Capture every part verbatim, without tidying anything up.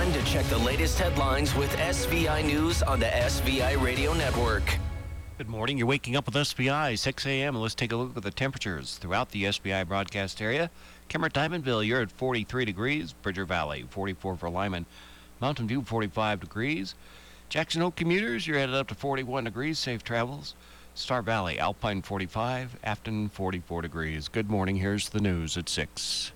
Time to check the latest headlines with S V I News on the S V I Radio Network. Good morning. You're waking up with S V I, six a.m. Let's take a look at the temperatures throughout the S V I broadcast area. Kemmerer Diamondville, you're at forty-three degrees. Bridger Valley, forty-four for Lyman. Mountain View, forty-five degrees. Jackson Hole commuters, you're headed up to forty-one degrees. Safe travels. Star Valley, Alpine, forty-five. Afton, forty-four degrees. Good morning. Here's the news at six.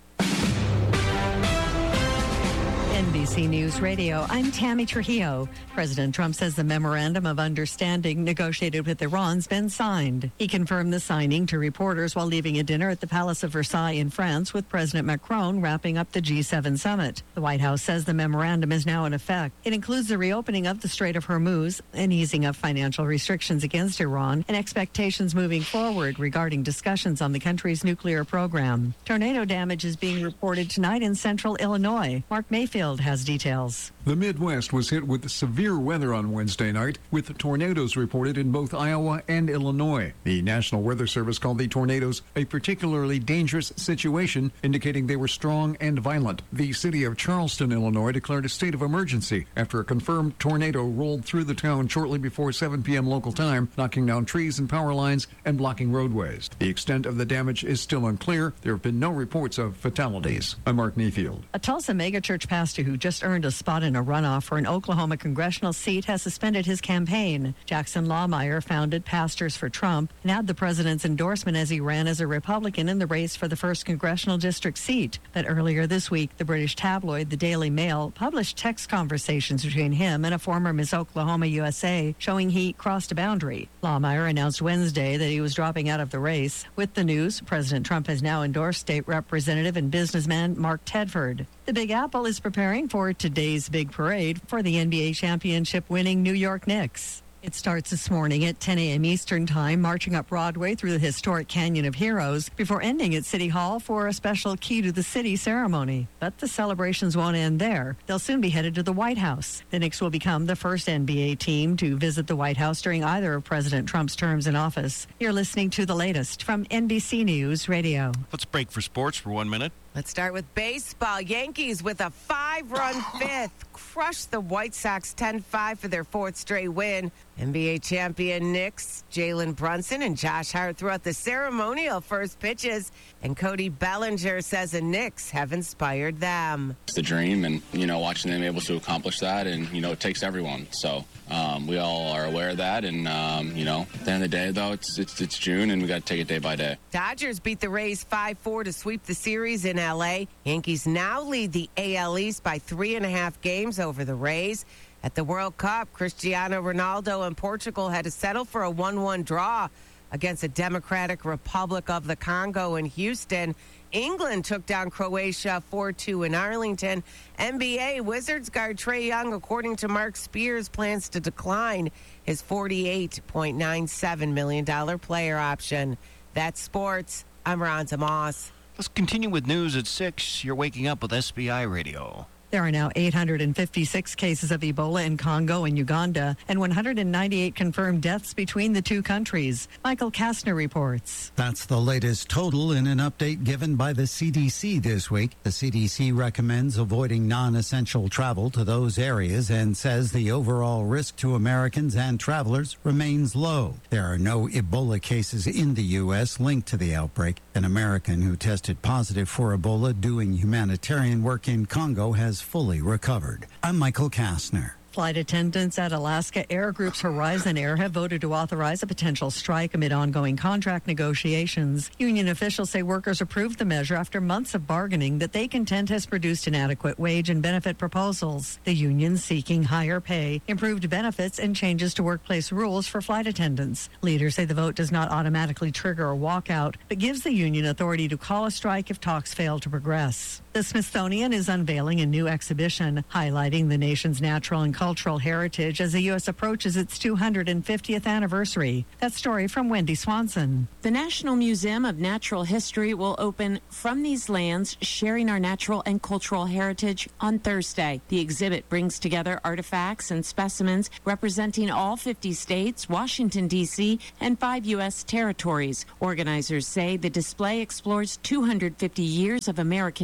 N B C News Radio, I'm Tammy Trujillo. President Trump says the memorandum of understanding negotiated with Iran's been signed. He confirmed the signing to reporters while leaving a dinner at the Palace of Versailles in France with President Macron wrapping up the G seven summit. The White House says the memorandum is now in effect. It includes the reopening of the Strait of Hormuz, an easing of financial restrictions against Iran, and expectations moving forward regarding discussions on the country's nuclear program. Tornado damage is being reported tonight in central Illinois. Mark Mayfield has details. The Midwest was hit with severe weather on Wednesday night, with tornadoes reported in both Iowa and Illinois. The National Weather Service called the tornadoes a particularly dangerous situation, indicating they were strong and violent. The city of Charleston, Illinois, declared a state of emergency after a confirmed tornado rolled through the town shortly before seven p.m. local time, knocking down trees and power lines and blocking roadways. The extent of the damage is still unclear. There have been no reports of fatalities. I'm Mark Mayfield. A Tulsa megachurch pastor who just earned a spot in a runoff for an Oklahoma congressional seat has suspended his campaign. Jackson Lawmeyer founded Pastors for Trump and had the president's endorsement as he ran as a Republican in the race for the first congressional district seat. But earlier this week, the British tabloid The Daily Mail published text conversations between him and a former Miss Oklahoma U S A showing he crossed a boundary. Lawmeyer announced Wednesday that he was dropping out of the race. With the news, President Trump has now endorsed state representative and businessman Mark Tedford. The Big Apple is preparing for today's big parade for the N B A championship winning New York Knicks. It starts this morning at ten a.m. Eastern Time, marching up Broadway through the historic Canyon of Heroes before ending at City Hall for a special Key to the City ceremony. But the celebrations won't end there. They'll soon be headed to the White House. The Knicks will become the first N B A team to visit the White House during either of President Trump's terms in office. You're listening to the latest from N B C News Radio. Let's break for sports for one minute. Let's start with baseball. Yankees with a five-run fifth crushed the White Sox ten five for their fourth straight win. N B A champion Knicks, Jalen Brunson and Josh Hart threw out the ceremonial first pitches, and Cody Bellinger says the Knicks have inspired them. It's the dream, and, you know, watching them able to accomplish that, and, you know, it takes everyone. So um, we all are aware of that, and, um, you know, at the end of the day, though, it's, it's, it's June, and we got to take it day by day. Dodgers beat the Rays five four to sweep the series in L A. Yankees now lead the A L East by three and a half games over the Rays. At the World Cup, Cristiano Ronaldo and Portugal had to settle for a one one draw against the Democratic Republic of the Congo in Houston. England took down Croatia four two in Arlington. N B A Wizards guard Trae Young, according to Mark Spears, plans to decline his forty-eight point nine seven million dollars player option. That's sports. I'm Rhonda Moss. Let's continue with news at six. You're waking up with S B I Radio. There are now eight hundred fifty-six cases of Ebola in Congo and Uganda and one hundred ninety-eight confirmed deaths between the two countries. Michael Kastner reports. That's the latest total in an update given by the C D C this week. The C D C recommends avoiding non-essential travel to those areas and says the overall risk to Americans and travelers remains low. There are no Ebola cases in the U S linked to the outbreak. An American who tested positive for Ebola doing humanitarian work in Congo has fully recovered. I'm Michael Kastner. Flight attendants at Alaska Air Group's Horizon Air have voted to authorize a potential strike amid ongoing contract negotiations. Union officials say workers approved the measure after months of bargaining that they contend has produced inadequate wage and benefit proposals. The union seeking higher pay, improved benefits, and changes to workplace rules for flight attendants. Leaders say the vote does not automatically trigger a walkout, but gives the union authority to call a strike if talks fail to progress. The Smithsonian is unveiling a new exhibition highlighting the nation's natural and cultural heritage as the U S approaches its two hundred fiftieth anniversary. That story from Wendy Swanson. The National Museum of Natural History will open From These Lands, Sharing Our Natural and Cultural Heritage on Thursday. The exhibit brings together artifacts and specimens representing all fifty states, Washington, D C, and five U S territories. Organizers say the display explores two hundred fifty years of American history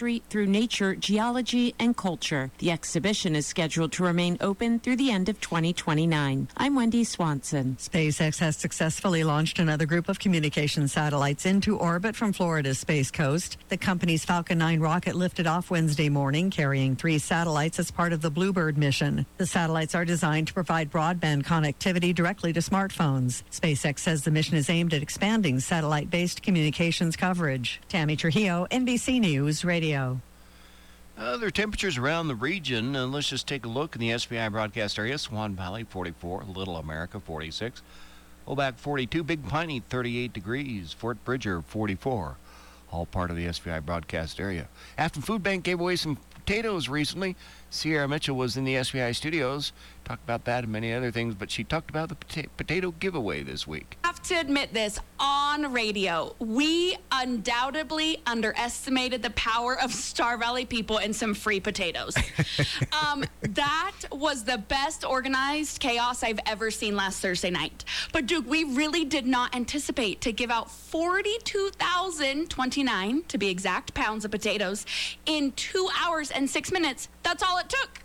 history through nature, geology, and culture. The exhibition is scheduled to remain open through the end of twenty twenty-nine. I'm Wendy Swanson. SpaceX has successfully launched another group of communication satellites into orbit from Florida's Space Coast. The company's Falcon nine rocket lifted off Wednesday morning, carrying three satellites as part of the Bluebird mission. The satellites are designed to provide broadband connectivity directly to smartphones. SpaceX says the mission is aimed at expanding satellite-based communications coverage. Tammy Trujillo, N B C News Radio. Other temperatures around the region. Uh, let's just take a look in the S V I broadcast area. Swan Valley, forty-four. Little America, forty-six. Oback, forty-two. Big Piney, thirty-eight degrees. Fort Bridger, forty-four. All part of the S V I broadcast area. Afton Food Bank gave away some potatoes recently. Sierra Mitchell was in the S V I studios. Talked about that and many other things, but she talked about the pota- potato giveaway this week. I have to admit this on radio. We undoubtedly underestimated the power of Star Valley people and some free potatoes. um, that was the best organized chaos I've ever seen last Thursday night. But Duke, we really did not anticipate to give out forty-two thousand twenty-nine, to be exact, pounds of potatoes in two hours and six minutes. That's all it took.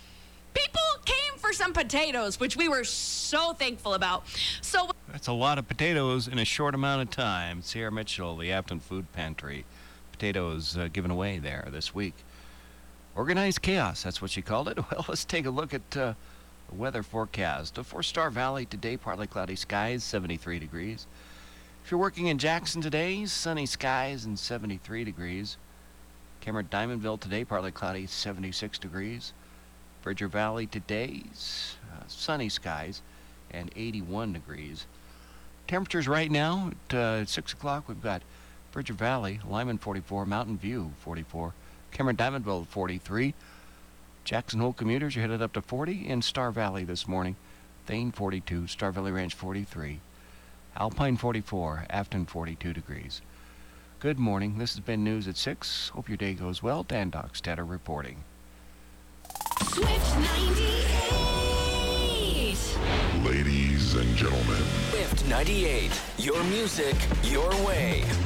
People came for some potatoes, which we were so thankful about. So That's a lot of potatoes in a short amount of time. Sierra Mitchell, the Afton Food Pantry. Potatoes uh, given away there this week. Organized chaos, that's what she called it. Well, let's take a look at uh, the weather forecast. For Star Valley today, partly cloudy skies, seventy-three degrees. If you're working in Jackson today, sunny skies and seventy-three degrees. Cameron Diamondville today, partly cloudy, seventy-six degrees. Bridger Valley today, uh, sunny skies and eighty-one degrees. Temperatures right now at uh, six o'clock, we've got Bridger Valley, Lyman forty-four, Mountain View forty-four, Cameron Diamondville forty-three. Jackson Hole commuters, you're headed up to forty. In Star Valley this morning, Thane forty-two, Star Valley Ranch forty-three, Alpine forty-four, Afton forty-two degrees. Good morning. This has been News at six. Hope your day goes well. Dan Dockstader reporting. Swift ninety-eight. Ladies and gentlemen. Swift ninety-eight. Your music, your way.